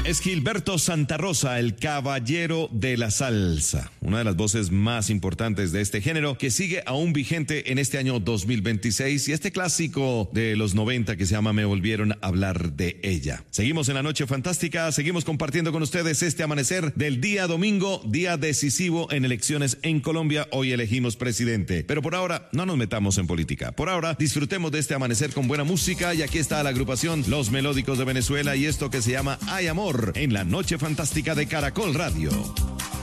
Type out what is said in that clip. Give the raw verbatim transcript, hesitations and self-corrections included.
Es Gilberto Santa Rosa, el caballero de la salsa, una de las voces más importantes de este género que sigue aún vigente en este año dos mil veintiséis y este clásico de los noventa que se llama Me volvieron a hablar de ella. Seguimos en la noche fantástica, seguimos compartiendo con ustedes este amanecer del día domingo, día decisivo en elecciones en Colombia. Hoy elegimos presidente, pero por ahora no nos metamos en política. Por ahora disfrutemos de este amanecer con buena música y aquí está la agrupación Los Melódicos de Venezuela y esto que se llama Hay Amor en la noche fantástica de Caracol Radio.